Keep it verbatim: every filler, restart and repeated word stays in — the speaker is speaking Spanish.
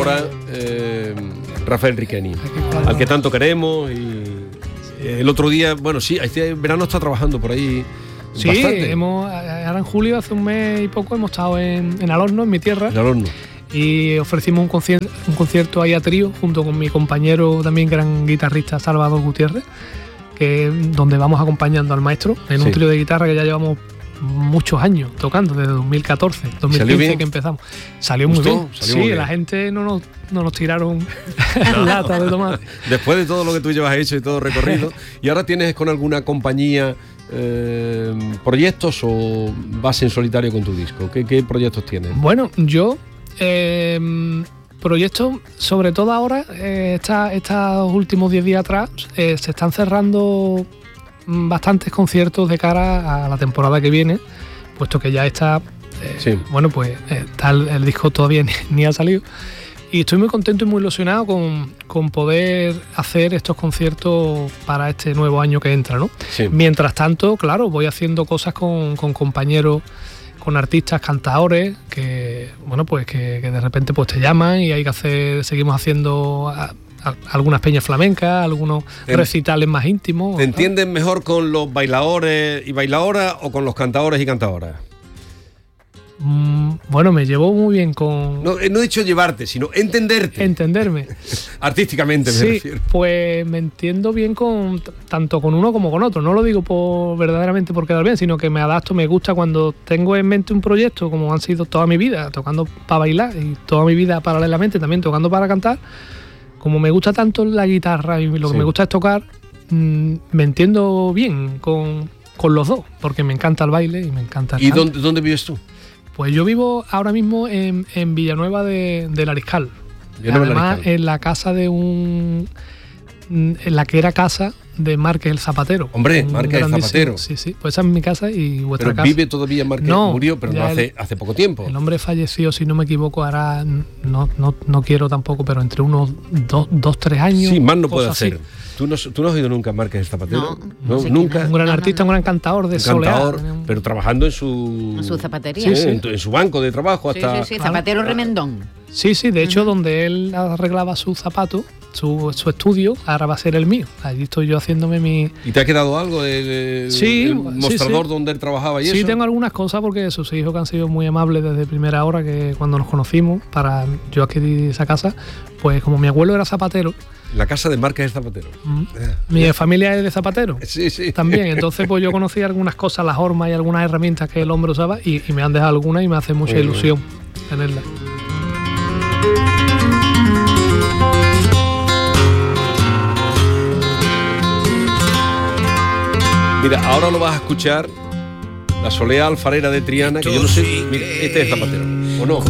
ahora eh, Rafael Riqueni, al que tanto queremos. Y eh, el otro día, bueno, sí, este verano está trabajando por ahí. Sí, bastante. hemos, ahora en julio, hace un mes y poco, hemos estado en, en Alhorno, en mi tierra. En Alhorno. Y ofrecimos un concierto, un concierto ahí a trío, junto con mi compañero, también gran guitarrista, Salvador Gutiérrez, que donde vamos acompañando al maestro en sí. un trío de guitarra que ya llevamos muchos años tocando, desde dos mil catorce, dos mil quince que empezamos. Salió muy bien. Salió sí, muy bien. La gente no nos, no nos tiraron no. latas de tomate. Después de todo lo que tú llevas hecho y todo recorrido, ¿y ahora tienes con alguna compañía eh, proyectos o vas en solitario con tu disco? ¿Qué, qué proyectos tienes? Bueno, yo eh, proyectos, sobre todo ahora, eh, esta, estos últimos diez días atrás, eh, se están cerrando bastantes conciertos de cara a la temporada que viene, puesto que ya está, eh, sí. bueno, pues está el, el disco todavía ni, ni ha salido. Y estoy muy contento y muy ilusionado con, con poder hacer estos conciertos para este nuevo año que entra, ¿no? Sí. Mientras tanto, claro, voy haciendo cosas con, con compañeros, con artistas, cantadores, que, bueno, pues que, que de repente pues te llaman y hay que hacer, seguimos haciendo a, a, algunas peñas flamencas, algunos en, recitales más íntimos. ¿Te entienden mejor con los bailadores y bailadoras o con los cantadores y cantadoras? Mm, bueno, me llevo muy bien con... No, no he dicho llevarte, sino entenderte. Entenderme. Artísticamente me sí, refiero. Pues me entiendo bien con tanto con uno como con otro. No lo digo por verdaderamente por quedar bien, sino que me adapto, me gusta cuando tengo en mente un proyecto, como han sido toda mi vida, tocando para bailar y toda mi vida paralelamente también tocando para cantar. Como me gusta tanto la guitarra y lo que sí. me gusta es tocar, mmm, me entiendo bien con, con los dos, porque me encanta el baile y me encanta el ¿Y canto. dónde, dónde vives tú? Pues yo vivo ahora mismo en, en Villanueva de, de Lariscal. Villanueva Además, Lariscal. en la casa de un... en la que era casa de Márquez el Zapatero. Hombre, Márquez el Zapatero. Sí, sí. Pues esa es mi casa y vuestra pero casa. ¿Vive todavía Márquez? No, murió, pero no hace, el, hace poco tiempo. El hombre falleció, si no me equivoco, ahora no, no, no quiero tampoco, pero entre unos dos, dos tres años. Sí, más no puede hacer. Así. ¿Tú no, ¿Tú no has oído nunca a Márquez el Zapatero? No, no sí, nunca. Un gran artista, un gran cantador de cantador, soleá. pero trabajando en su... En su zapatería. Sí, sí, sí. En, en su banco de trabajo hasta... Sí, sí, sí, zapatero claro. remendón. Sí, sí, de hecho, uh-huh. donde él arreglaba sus zapatos, su, su estudio, ahora va a ser el mío. Allí estoy yo haciéndome mi... ¿Y te ha quedado algo del sí, el mostrador sí, sí. donde él trabajaba y sí, eso? Sí, tengo algunas cosas porque sus hijos que han sido muy amables desde primera hora, que cuando nos conocimos, para yo adquirir esa casa, pues como mi abuelo era zapatero... La casa de Márquez el Zapatero. Mm. Mi familia es de zapatero. Sí, sí. También, entonces pues yo conocí algunas cosas, las hormas y algunas herramientas que el hombre usaba y, y me han dejado algunas y me hace mucha uh-huh. ilusión tenerlas. Mira, ahora lo vas a escuchar, la Solea Alfarera de Triana, que yo no sé, mira, este es Zapatero, ¿o no?